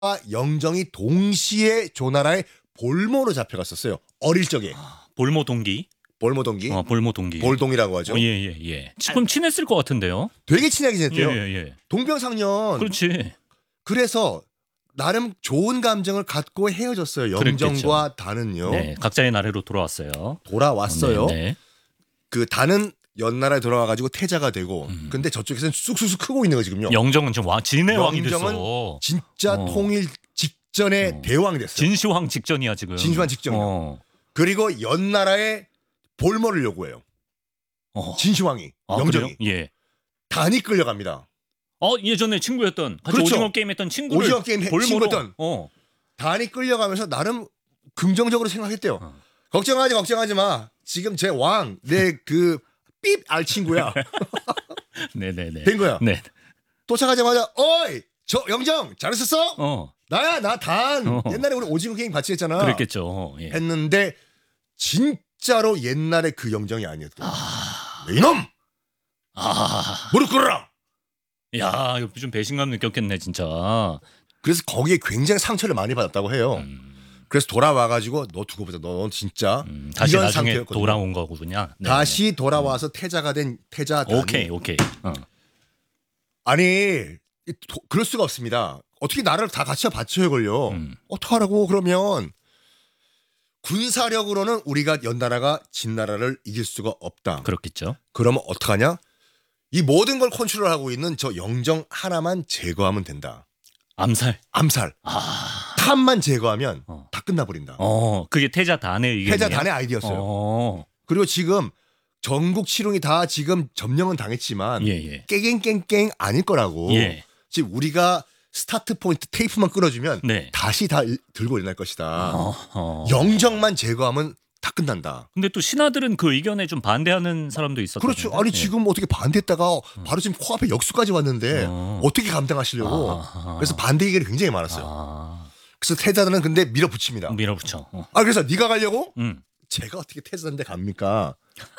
영정이 동시에 조나라의 볼모로 잡혀갔었어요. 어릴 적에. 볼모 동기. 볼모 동기. 볼모 동기. 볼동이라고 하죠. 예. 지금 친했을 것 같은데요. 되게 친하게 지냈대요. 예. 동병상련. 그렇지. 그래서 나름 좋은 감정을 갖고 헤어졌어요. 영정과 단은요. 네, 각자의 나라로 돌아왔어요. 돌아왔어요. 네. 그 단은 연나라에 돌아와가지고 태자가 되고, 근데 저쪽에서는 쑥쑥쑥 크고 있는 거 지금요. 영정은 좀 진의 왕이 영정은 됐어. 진짜 통일 직전에 대왕이 됐어요. 진시황 직전이야 지금. 진시황 직전이요. 그리고 연나라에 볼모를 요구해요. 진시황이, 영정이. 그래요? 예. 단이 끌려갑니다. 예전에 친구였던 같이 그렇죠. 오징어 게임 했던 친구를 오징어 게임 볼모로. 친구였던 단이 끌려가면서 나름 긍정적으로 생각했대요. 걱정하지 마. 지금 제 왕, 내 그 삐 알 친구야. 네네네. 된 거야. 네. 도착하자마자 어이 저 영정 잘했었어? 나야 나 단. 옛날에 우리 오징어 게임 같이 했잖아. 그랬겠죠. 예. 했는데 진짜로 옛날에 그 영정이 아니었고. 이놈! 무릎 꿇어라! 야, 이거 좀 배신감 느꼈겠네 진짜. 그래서 거기에 굉장히 상처를 많이 받았다고 해요. 그래서 돌아와가지고 너 두고 보자. 너 진짜 다시 이런 나중에 상태였거든요. 돌아온 거군요. 네. 다시 돌아와서 태자가 된 태자 단이. 오케이. 아니 그럴 수가 없습니다. 어떻게 나라를 다 같이 바쳐야 걸려. 어떡하라고 그러면 군사력으로는 우리가 연나라가 진나라를 이길 수가 없다. 그렇겠죠. 그러면 어떡하냐? 이 모든 걸 컨트롤하고 있는 저 영정 하나만 제거하면 된다. 암살. 탑만 제거하면 다 끝나버린다. 그게 태자 단의 의견이에요. 태자 단의 아이디어였어요. 그리고 지금 전국 치룡이 다 지금 점령은 당했지만 예. 깽깽깽깽 아닐 거라고. 예. 지금 우리가 스타트 포인트 테이프만 끌어주면 네. 다시 다 들고 일어날 것이다. 영정만 제거하면 다 끝난다. 근데 또 신하들은 그 의견에 좀 반대하는 사람도 있었거든요. 그렇죠. 아니 지금 어떻게 반대했다가 바로 지금 코앞에 역수까지 왔는데 어떻게 감당하시려고. 그래서 반대 의견이 굉장히 많았어요. 그래서 태자는 근데 밀어붙입니다. 밀어붙여. 그래서 네가 가려고? 제가 어떻게 태자인데 갑니까?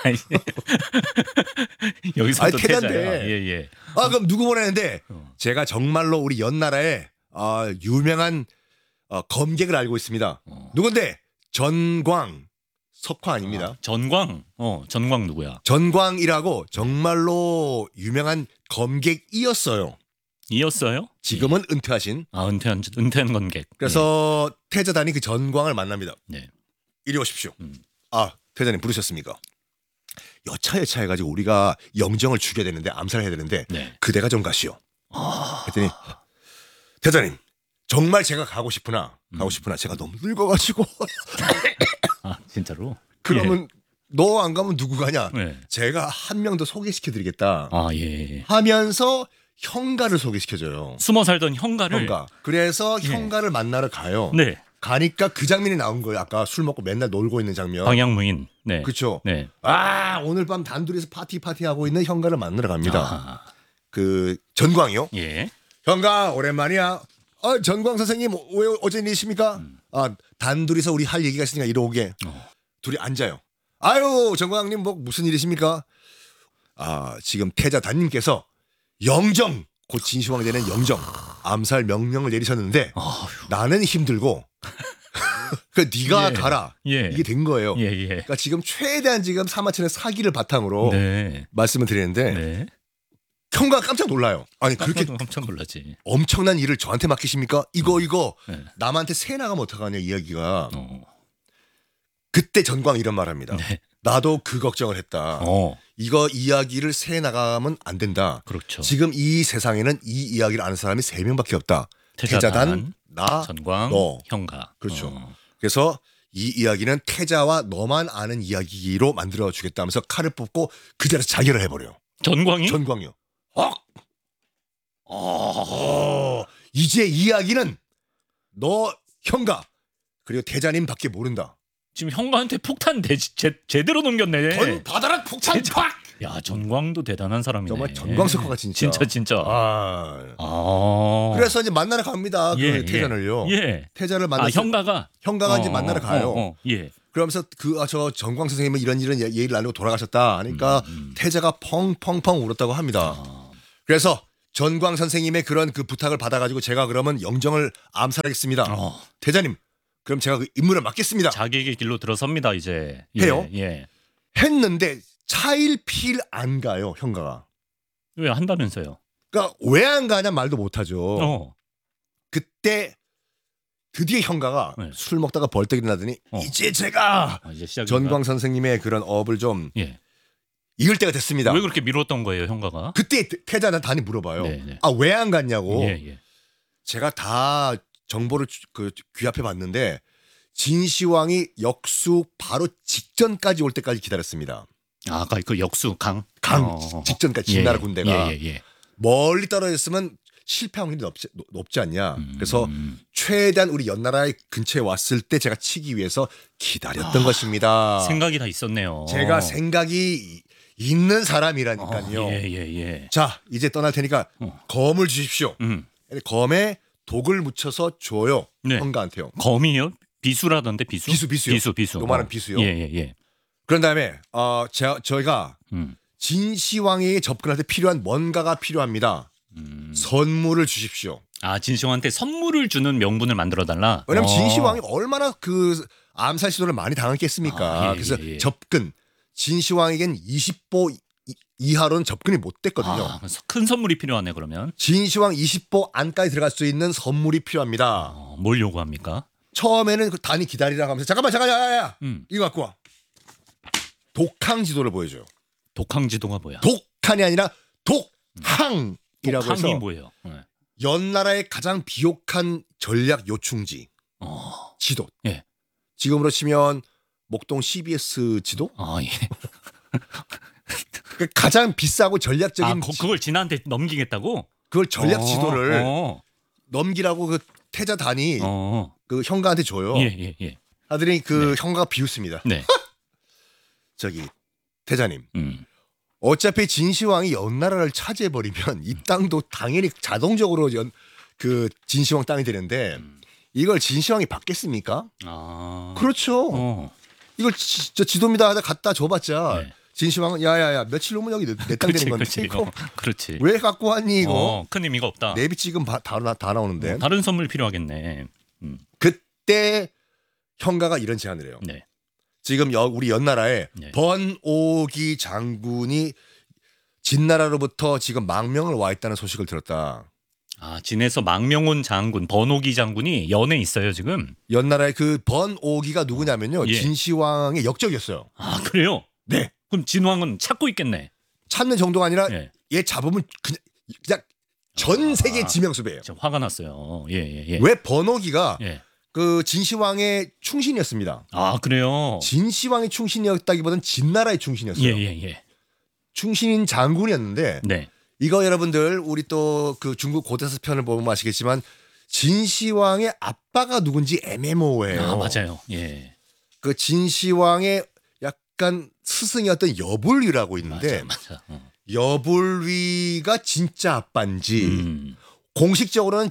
여기서 또 태자인데. 태자야. 예. 그럼 누구 보내는데 제가 정말로 우리 연나라에 유명한 검객을 알고 있습니다. 누군데? 전광. 석화 아닙니다. 전광 누구야? 전광이라고 정말로 유명한 검객이었어요. 이었어요? 지금은 은퇴하신. 은퇴한 건객. 그래서 태자단이 그 전광을 만납니다. 네. 이리 오십시오. 태자님 부르셨습니까? 여차 해가지고 우리가 영정을 죽여야 되는데 암살해야 되는데 네. 그대가 좀 가시오. 했더니 태자님 정말 제가 가고 싶으나 제가 너무 늙어가지고 진짜로? 그러면 너 안 가면 누구 가냐? 네. 제가 한 명 더 소개시켜드리겠다. 예. 하면서 형가를 소개시켜줘요. 숨어 살던 형가를. 그래서 형가를 만나러 가요. 네. 가니까 그 장면이 나온 거예요. 아까 술 먹고 맨날 놀고 있는 장면. 방향무인. 네. 그렇죠. 네. 오늘 밤 단둘이서 파티하고 있는 형가를 만나러 갑니다. 그 전광이요. 예. 형가 오랜만이야. 전광 선생님 왜 어제 일이십니까? 단둘이서 우리 할 얘기가 있으니까 이리 오게. 둘이 앉아요. 아유 전광님 뭐 무슨 일이십니까? 지금 태자 단님께서 영정 곧 진시황 되는 영정 암살 명령을 내리셨는데 나는 힘들고 그 네가 가라. 이게 된 거예요. 그러니까 지금 최대한 지금 사마천의 사기를 바탕으로 말씀을 드리는데 형가 깜짝 놀라요. 아니 그렇게 깜짝 놀라지. 엄청난 일을 저한테 맡기십니까? 이거 남한테 새 나가면 어떡하냐 이야기가. 그때 전광 이런 말합니다. 나도 그 걱정을 했다. 이거 이야기를 새 나가면 안 된다. 그렇죠. 지금 이 세상에는 이 이야기를 아는 사람이 3명밖에 없다. 태자단, 나, 전광, 너. 형가. 그렇죠. 그래서 이 이야기는 태자와 너만 아는 이야기로 만들어 주겠다 하면서 칼을 뽑고 그 자리에서 자결을 해버려요. 전광이요. 이제 이야기는 너 형가 그리고 태자님밖에 모른다. 지금 형가한테 폭탄 제대로 넘겼네. 전 바다락 폭탄 팍. 야 전광도 대단한 사람이네. 정말 전광석화가 진짜. 진짜. 그래서 이제 만나러 갑니다. 그 태자를요. 태자를 만나. 형가가 이제 만나러 가요. 그러면서 저 전광 선생님은 이런 얘기를 나누고 돌아가셨다 하니까 태자가 펑펑펑 울었다고 합니다. 그래서 전광 선생님의 그런 그 부탁을 받아가지고 제가 그러면 영정을 암살하겠습니다. 대장님, 그럼 제가 그 임무를 맡겠습니다. 자기의 길로 들어섭니다 이제. 해요? 예. 했는데 차일피일 안 가요, 형가가. 왜 한다면서요? 그러니까 왜 안 가냐 말도 못하죠. 그때 드디어 형가가 네. 술 먹다가 벌떡 일어나더니 이제 제가 이제 시작. 전광 선생님의 그런 업을 좀 예. 이을 때가 됐습니다. 왜 그렇게 미뤘던 거예요 형가가? 그때 태자한테 단이 물어봐요. 네. 아, 왜 안 갔냐고. 예. 제가 다 정보를 귀합해 봤는데 진시황이 역수 바로 직전까지 올 때까지 기다렸습니다. 아까 그 역수 강 직전까지 진나라 군대가 예. 멀리 떨어졌으면 실패 확률이 높지 않냐. 그래서 최대한 우리 연나라의 근처에 왔을 때 제가 치기 위해서 기다렸던 것입니다. 생각이 다 있었네요. 제가 생각이 있는 사람이라니까요. 예. 자, 이제 떠날 테니까 검을 주십시오. 검에 독을 묻혀서 줘요. 네. 형가한테요. 검이요? 비수라던데 비수요. 비수. 요만한 비수요. 예. 그런 다음에 저희가 진시황에게 접근할 때 필요한 뭔가가 필요합니다. 선물을 주십시오. 아, 진시황한테 선물을 주는 명분을 만들어 달라. 왜냐면 진시황이 얼마나 그 암살 시도를 많이 당했겠습니까? 그래서 접근 진시황에겐 20보 이하로는 접근이 못 됐거든요. 큰 선물이 필요하네 그러면. 진시황 20보 안까지 들어갈 수 있는 선물이 필요합니다. 뭘 요구합니까? 처음에는 그 단이 기다리라고 하면서 잠깐만 야. 이거 갖고 와. 독항 지도를 보여줘요. 독항 지도가 뭐야? 독한이 아니라 독항이라고 해서 독항이 뭐예요? 연나라의 가장 비옥한 전략 요충지 지도. 예. 지금으로 치면 목동 CBS 지도? 예. 가장 비싸고 전략적인 그걸 진한테 넘기겠다고? 그걸 전략 지도를 넘기라고 그 태자단이 그 형가한테 줘요. 예. 하더니 그 형가가 비웃습니다. 네. 저기 태자님. 어차피 진시황이 연나라를 차지해버리면 이 땅도 당연히 자동적으로 그 진시황 땅이 되는데 이걸 진시황이 받겠습니까? 그렇죠. 이걸 저 지도입니다 하다 갖다 줘봤자 진시황은 야야야 며칠 후면 여기 내 땅 되는 건데 그렇지. 왜 갖고 왔니 이거? 큰 의미가 없다. 내비 지금 다 나오는데. 다른 선물 필요하겠네. 그때 형가가 이런 제안을 해요. 네. 지금 우리 연나라에 번오기 장군이 진나라로부터 지금 망명을 와 있다는 소식을 들었다. 진에서 망명온 장군, 번오기 장군이 연에 있어요 지금. 연나라의 그 번오기가 누구냐면요. 예. 진시황의 역적이었어요. 그래요? 네. 그럼 진왕은 찾고 있겠네. 찾는 정도가 아니라 얘 잡으면 그냥 전 세계 지명수배예요. 화가 났어요. 예. 왜 번오기가 그 진시황의 충신이었습니다. 그래요? 진시황의 충신이었다기보다는 진나라의 충신이었어요. 예. 충신인 장군이었는데 네. 이거 여러분들 우리 또 그 중국 고대사 편을 보면 아시겠지만 진시황의 아빠가 누군지 애매모호해요. 맞아요. 예. 그 진시황의 약간 스승이었던 여불위라고 있는데 맞아. 여불위가 진짜 아빠인지 공식적으로는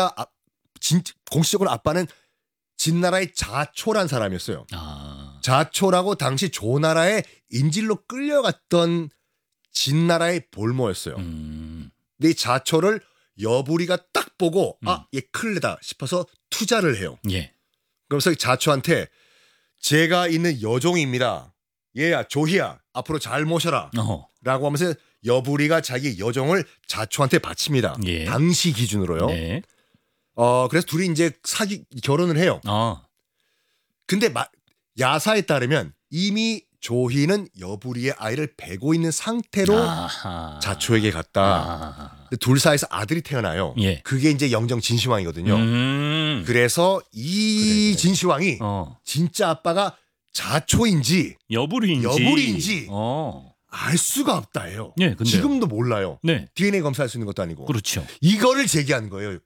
공식적으로 아빠는 진나라의 자초란 사람이었어요. 자초라고 당시 조나라의 인질로 끌려갔던 진나라의 볼모였어요. 근데 이 자초를 여부리가 딱 보고 얘 클레다 싶어서 투자를 해요. 예. 그러면서 자초한테 제가 있는 여종입니다. 얘야 조희야 앞으로 잘 모셔라 라고 하면서 여부리가 자기 여종을 자초한테 바칩니다. 당시 기준으로요. 네. 그래서 둘이 이제 결혼을 해요. 근데 야사에 따르면 이미 조희는 여부리의 아이를 베고 있는 상태로 자초에게 갔다. 둘 사이에서 아들이 태어나요. 그게 이제 영정 진시황이거든요. 그래서 이 진시황이 진짜 아빠가 자초인지 여부리인지 알 수가 없다예요. 지금도 몰라요. DNA 검사할 수 있는 것도 아니고. 그렇죠. 이거를 제기한 거예요.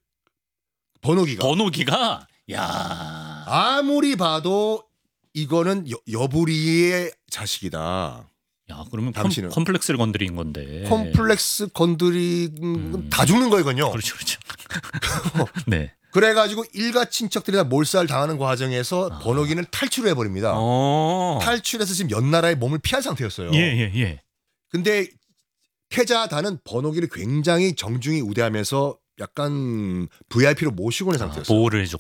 번호기가. 야. 아무리 봐도 이거는 여부리의 자식이다. 야, 그러면 당신은 컴플렉스를 건드린 건데. 컴플렉스 다 죽는 거거든요. 그렇죠. 네. 그래가지고 일가 친척들이 다 몰살 당하는 과정에서 번호기는 탈출을 해버립니다. 탈출해서 지금 연나라의 몸을 피한 상태였어요. 예. 근데 태자단은 번호기를 굉장히 정중히 우대하면서 약간 VIP로 모시고 있는 상태였어요. 보호를 해줬.